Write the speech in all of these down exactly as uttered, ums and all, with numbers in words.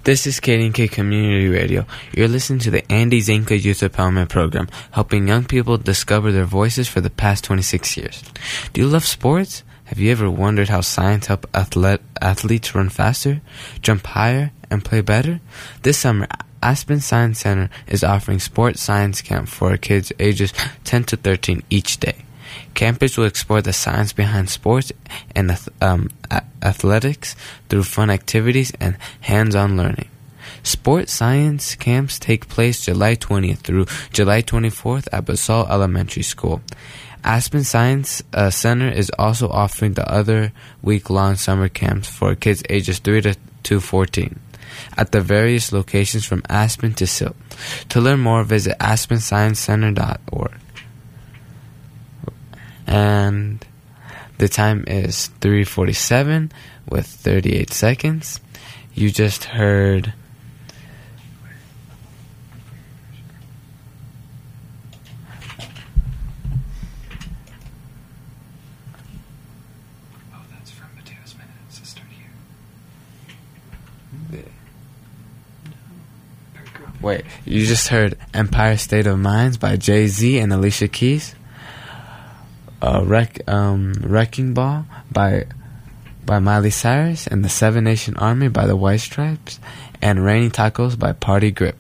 This is K D K Community Radio. You're listening to the Andy Zinka Youth Empowerment Program, helping young people discover their voices for the past twenty-six years. Do you love sports? Have you ever wondered how science helps athlete, athletes run faster, jump higher, and play better? This summer, Aspen Science Center is offering Sports Science Camp for kids ages ten to thirteen each day. Campers will explore the science behind sports and um, athletics through fun activities and hands-on learning. Sports science camps take place July twentieth through July twenty-fourth at Basalt Elementary School. Aspen Science uh, Center is also offering the other week-long summer camps for kids ages three to fourteen at the various locations from Aspen to Silt. To learn more, visit aspen science center dot org. And the time is three forty-seven with thirty-eight seconds. You just heard Oh, that's from Mateo's Minutes. Let's start here. Wait, you just heard Empire State of Minds by Jay-Z and Alicia Keys. Uh, Wreck, um, Wrecking Ball by by Miley Cyrus, and the Seven Nation Army by the White Stripes, and Rainy Tacos by Party Grip.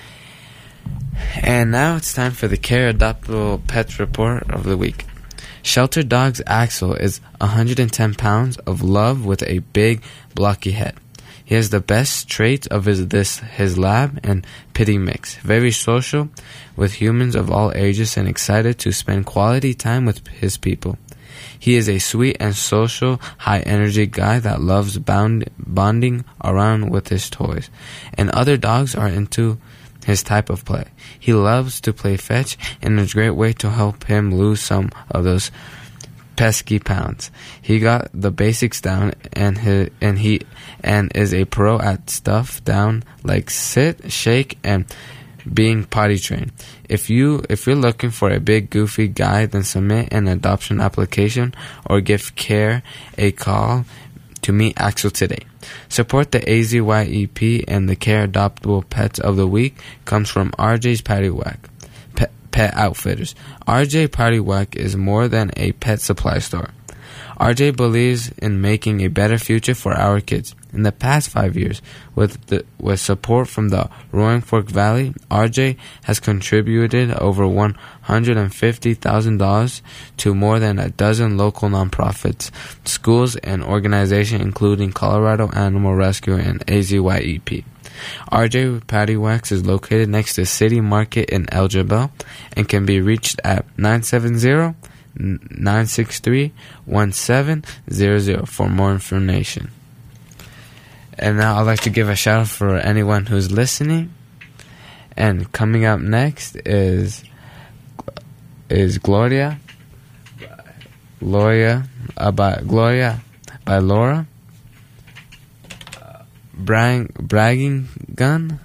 And now it's time for the Care Adoptable Pets Report of the Week. Shelter Dog's Axel is one hundred ten pounds of love with a big, blocky head. He has the best traits of his this his lab and pitty mix. Very social with humans of all ages and excited to spend quality time with his people. He is a sweet and social, high-energy guy that loves bound, bonding around with his toys. And other dogs are into his type of play. He loves to play fetch, and it's a great way to help him lose some of those pesky pounds. He got the basics down, and he, and he and is a pro at stuff down like sit, shake, and being potty trained. If you if you're looking for a big goofy guy, then submit an adoption application or give Care a call to meet Axel today. Support the A Z Y E P, and the Care Adoptable Pets of the Week comes from R J's Patty Whack Pet, Pet Outfitters. R J Patty Whack is more than a pet supply store. R J believes in making a better future for our kids. In the past five years, with the, with support from the Roaring Fork Valley, R J has contributed over one hundred fifty thousand dollars to more than a dozen local nonprofits, schools, and organizations, including Colorado Animal Rescue and A Z Y E P. R J Patty Wax is located next to City Market in El Jebel and can be reached at nine seven zero, nine six three, one seven zero zero for more information. And now I'd like to give a shout out for anyone who's listening. And coming up next is is Gloria, Gloria, uh, by Gloria by Laura. Uh, Brang, bragging gun.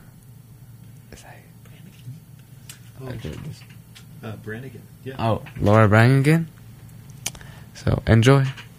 Oh, uh, Brannigan. Yeah. Oh, Laura Brannigan. So enjoy.